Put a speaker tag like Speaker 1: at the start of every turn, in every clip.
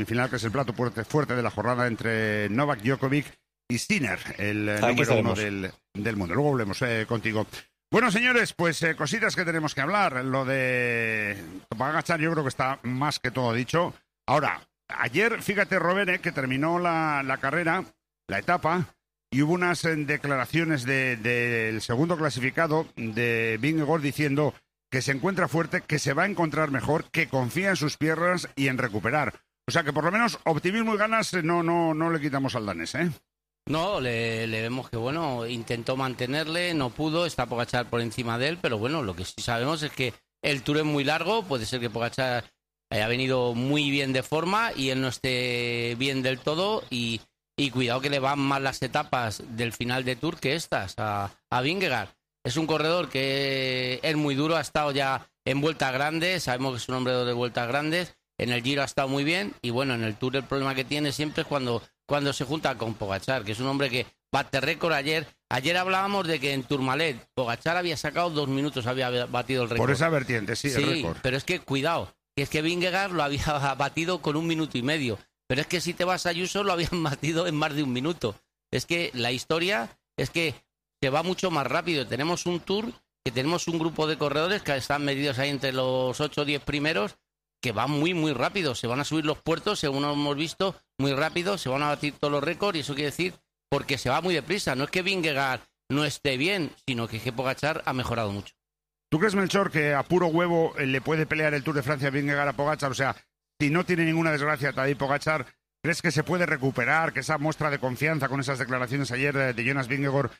Speaker 1: semifinal, que es el plato fuerte de la jornada entre Novak Djokovic y Sinner, el número uno del mundo. Luego volvemos contigo. Bueno, señores, pues cositas que tenemos que hablar. Lo de Pogačar yo creo que está más que todo dicho. Ahora, ayer, fíjate, Robert, que terminó la carrera, la etapa, y hubo unas declaraciones del segundo clasificado, de Vingegaard, diciendo que se encuentra fuerte, que se va a encontrar mejor, que confía en sus piernas y en recuperar. O sea que por lo menos optimismo y ganas no le quitamos al danés, ¿eh?
Speaker 2: No, le vemos que, bueno, intentó mantenerle, no pudo, está Pogačar por encima de él, pero bueno, lo que sí sabemos es que el Tour es muy largo, puede ser que Pogačar haya venido muy bien de forma y él no esté bien del todo, y cuidado que le van más las etapas del final de Tour que estas a Vingegaard. Es un corredor que es muy duro, ha estado ya en vueltas grandes, sabemos que es un hombre de vueltas grandes, en el Giro ha estado muy bien, y bueno, en el Tour el problema que tiene siempre es cuando se junta con Pogačar, que es un hombre que bate récord. Ayer hablábamos de que en Tourmalet Pogačar había sacado 2 minutos, había batido el récord.
Speaker 1: Por esa vertiente, sí, el récord.
Speaker 2: Pero es que, cuidado, es que Vingegaard lo había batido con 1 minuto y medio. Pero es que si te vas a Ayuso lo habían batido en más de 1 minuto. Es que la historia es que se va mucho más rápido. Tenemos un Tour, que tenemos un grupo de corredores que están medidos ahí entre los 8 o 10 primeros, que van muy, muy rápido. Se van a subir los puertos, según hemos visto, muy rápido, se van a batir todos los récords, y eso quiere decir porque se va muy deprisa. No es que Vingegaard no esté bien, sino que Pogačar ha mejorado mucho.
Speaker 1: ¿Tú crees, Melchor, que a puro huevo le puede pelear el Tour de Francia a Vingegaard a Pogačar? O sea, si no tiene ninguna desgracia Tadej Pogačar, ¿crees que se puede recuperar, que esa muestra de confianza con esas declaraciones ayer de Jonas Vingegaard,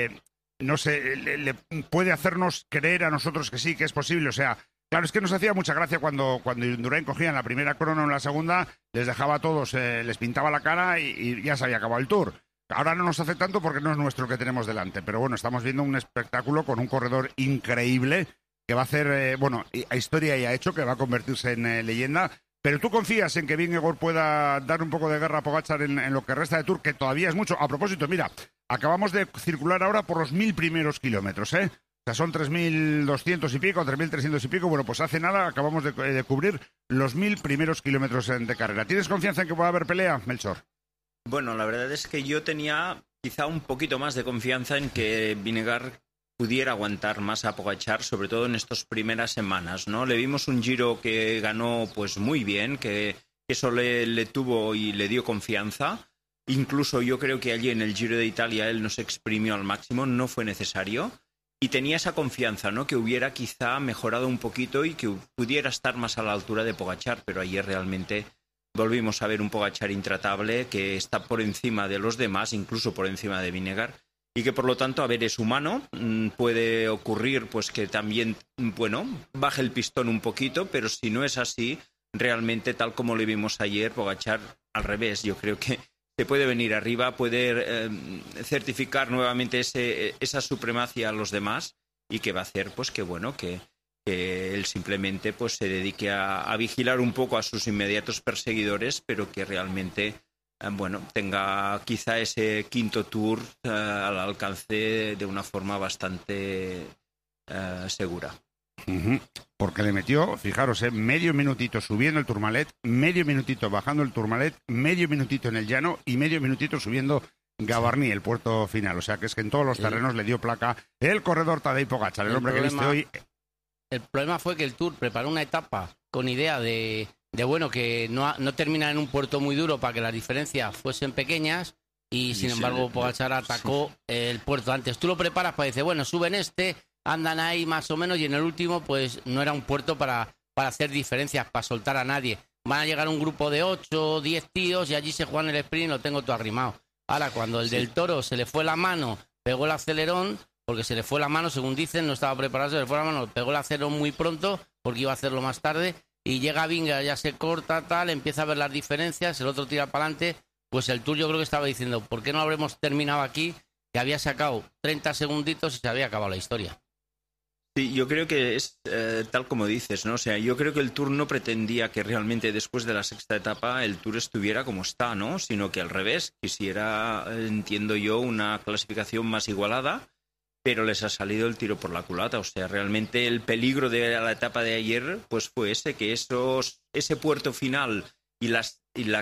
Speaker 1: no sé, le puede hacernos creer a nosotros que sí, que es posible? O sea, claro, es que nos hacía mucha gracia cuando Indurain cogía en la primera crono o en la segunda, les dejaba a todos, les pintaba la cara y ya se había acabado el Tour. Ahora no nos hace tanto porque no es nuestro el que tenemos delante, pero bueno, estamos viendo un espectáculo con un corredor increíble que va a hacer, a historia y ha hecho, que va a convertirse en leyenda. Pero tú confías en que Vingegaard pueda dar un poco de guerra a Pogačar en lo que resta de Tour, que todavía es mucho. A propósito, mira, acabamos de circular ahora por los 1000 primeros kilómetros, ¿eh? O sea, son 3.200 y pico, 3.300 y pico. Bueno, pues hace nada acabamos de cubrir los 1000 primeros kilómetros de carrera. ¿Tienes confianza en que pueda haber pelea, Melchor?
Speaker 3: Bueno, la verdad es que yo tenía quizá un poquito más de confianza en que Vingegaard pudiera aguantar más a Pogačar, sobre todo en estas primeras semanas, ¿no? Le vimos un Giro que ganó pues muy bien, que eso le tuvo y le dio confianza. Incluso yo creo que allí en el Giro de Italia él nos exprimió al máximo, no fue necesario. Y tenía esa confianza, ¿no? Que hubiera quizá mejorado un poquito y que pudiera estar más a la altura de Pogačar, pero ayer realmente volvimos a ver un Pogačar intratable que está por encima de los demás, incluso por encima de Vingegaard, y que por lo tanto, a ver, es humano, puede ocurrir pues que también, baje el pistón un poquito, pero si no es así, realmente tal como le vimos ayer, Pogačar al revés, yo creo que se puede venir arriba, puede certificar nuevamente esa supremacia a los demás, y que va a hacer pues que él simplemente pues se dedique a vigilar un poco a sus inmediatos perseguidores, pero que realmente tenga quizá ese quinto Tour al alcance de una forma bastante segura.
Speaker 1: Porque le metió, fijaros, medio minutito subiendo el Tourmalet, medio minutito bajando el Tourmalet, medio minutito en el llano y medio minutito subiendo Gavarnie, el puerto final. O sea que es que en todos los terrenos le dio placa el corredor Tadej Pogačar, el hombre que viste hoy.
Speaker 2: El problema fue que el Tour preparó una etapa con idea de que no terminar en un puerto muy duro para que las diferencias fuesen pequeñas, y sin embargo Pogačar atacó el puerto antes. Tú lo preparas para decir, suben andan ahí más o menos, y en el último pues no era un puerto para hacer diferencias, para soltar a nadie. Van a llegar un grupo de 8 o 10 tíos y allí se juegan el sprint y lo tengo todo arrimado. Ahora, cuando el del Toro se le fue la mano, pegó el acelerón, porque se le fue la mano, según dicen, no estaba preparado, se le fue la mano, pegó el acelerón muy pronto, porque iba a hacerlo más tarde, y llega Vingegaard, ya se corta, empieza a ver las diferencias, el otro tira para adelante. Pues el Tour yo creo que estaba diciendo, ¿por qué no habremos terminado aquí? Que había sacado 30 segunditos y se había acabado la historia.
Speaker 3: Sí, yo creo que es tal como dices, ¿no? O sea, yo creo que el Tour no pretendía que realmente después de la sexta etapa el Tour estuviera como está, ¿no? Sino que al revés, quisiera, entiendo yo, una clasificación más igualada, pero les ha salido el tiro por la culata. O sea, realmente el peligro de la etapa de ayer pues fue ese puerto final y la